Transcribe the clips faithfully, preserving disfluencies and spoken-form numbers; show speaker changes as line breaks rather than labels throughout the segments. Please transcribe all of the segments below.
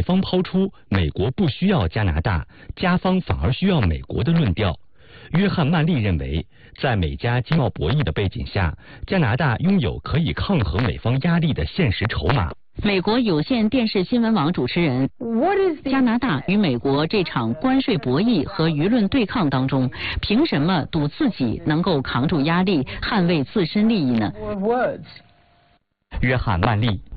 方抛出美国不需要加拿大，加方反而需要美国的论调。约翰曼利认为，在美加经贸博弈的背景下，加拿大拥有可以抗衡美方压力的现实筹码。
美国有线电视新闻网主持人，加拿大与美国这场关税博弈和舆论对抗当中，凭什么赌自己能够扛住压力，捍卫自身利益呢？
约翰曼利。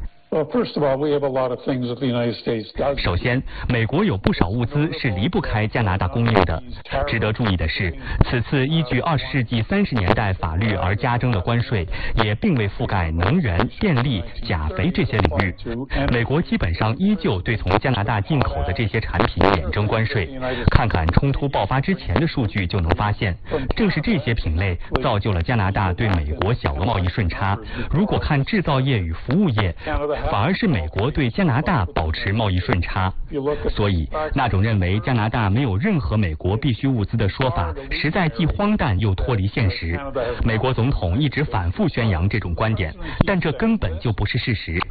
首先，美国有不少物资是离不开加拿大供应的。值得注意的是，此次依据二十世纪三十年代法律而加征的关税，也并未覆盖能源、电力、钾肥这些领域。美国基本上依旧对从加拿大进口的这些产品免征关税。看看冲突爆发之前的数据就能发现，正是这些品类造就了加拿大对美国小额贸易顺差。如果看制造业与服务业，反而是美国对加拿大保持贸易顺差，所以那种认为加拿大没有任何美国必需物资的说法，实在既荒诞又脱离现实。美国总统一直反复宣扬这种观点，但这根本就不是事实。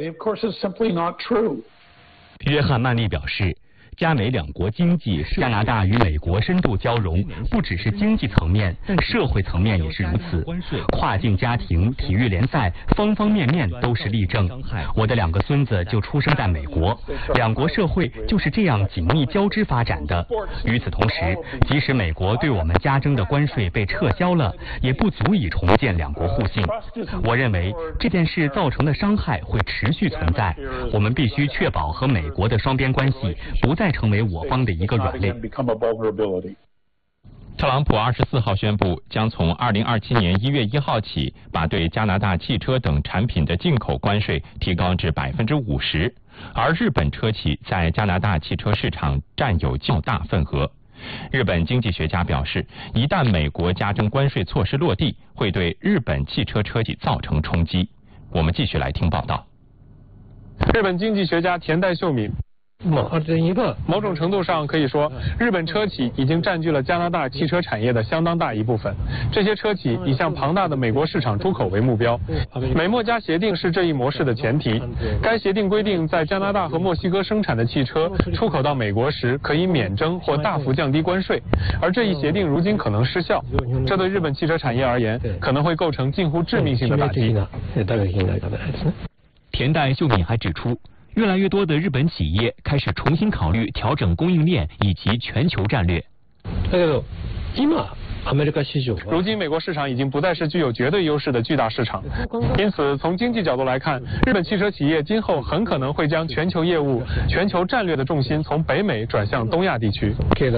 约翰曼利表示，加美两国经济，加拿大与美国深度交融，不只是经济层面，社会层面也是如此。跨境家庭、体育联赛，方方面面都是例证。我的两个孙子就出生在美国，两国社会就是这样紧密交织发展的。与此同时，即使美国对我们加征的关税被撤销了，也不足以重建两国互信。我认为这件事造成的伤害会持续存在，我们必须确保和美国的双边关系不再成为我方的一个软肋。
特朗普二十四号宣布，将从二零二七年一月一号起，把对加拿大汽车等产品的进口关税提高至百分之五十，而日本车企在加拿大汽车市场占有较大份额。日本经济学家表示，一旦美国加征关税措施落地，会对日本汽车车企造成冲击。我们继续来听报道。
日本经济学家田代秀敏。某种程度上可以说，日本车企已经占据了加拿大汽车产业的相当大一部分。这些车企以向庞大的美国市场出口为目标。美墨加协定是这一模式的前提。该协定规定，在加拿大和墨西哥生产的汽车出口到美国时，可以免征或大幅降低关税。而这一协定如今可能失效，这对日本汽车产业而言，可能会构成近乎致命性的打击。
田代秀敏还指出，越来越多的日本企业开始重新考虑调整供应链以及全球战略。
如今美国市场已经不再是具有绝对优势的巨大市场，因此从经济角度来看，日本汽车企业今后很可能会将全球业务、全球战略的重心从北美转向东亚地区。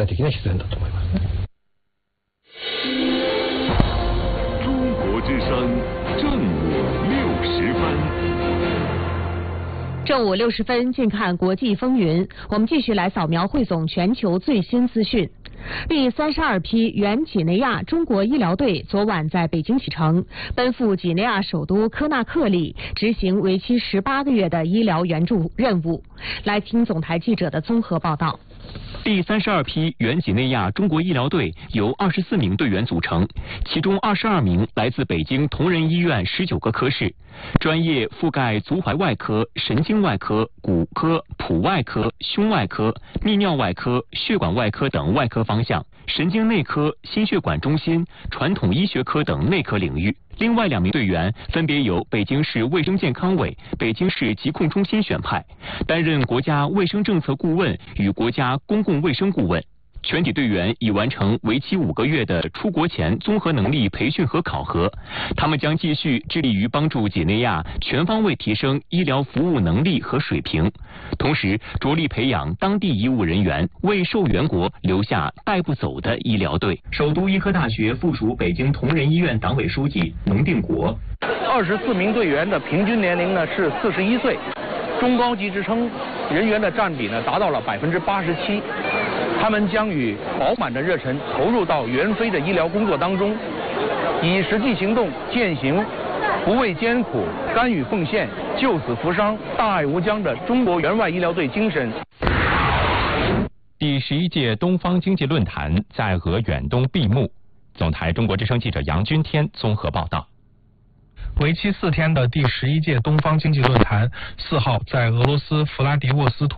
中国之声正午六十分。
正午六十分，近看国际风云。我们继续来扫描汇总全球最新资讯。第三十二批原几内亚中国医疗队昨晚在北京启程，奔赴几内亚首都科纳克里，执行为期十八个月的医疗援助任务。来听总台记者的综合报道。
第三十二批原几内亚中国医疗队由二十四名队员组成，其中二十二名来自北京同仁医院十九个科室，专业覆盖足踝外科、神经外科、骨科、普外科、胸外科、泌尿外科、血管外科等外科方向，神经内科、心血管中心、传统医学科等内科领域。另外两名队员分别由北京市卫生健康委、北京市疾控中心选派，担任国家卫生政策顾问与国家公共卫生顾问。全体队员已完成为期五个月的出国前综合能力培训和考核，他们将继续致力于帮助几内亚全方位提升医疗服务能力和水平，同时着力培养当地医务人员，为受援国留下带不走的医疗队。首都医科大学附属北京同仁医院党委书记农定国：
二十四名队员的平均年龄呢是四十一岁，中高级职称人员的占比呢达到了百分之八十七。他们将与饱满的热忱投入到援非的医疗工作当中，以实际行动践行不畏艰苦、甘于奉献、救死扶伤、大爱无疆的中国援外医疗队精神。
第十一届东方经济论坛在俄远东闭幕。总台中国之声记者杨军天综合报道。
为期四天的第十一届东方经济论坛四号在俄罗斯弗拉迪沃斯托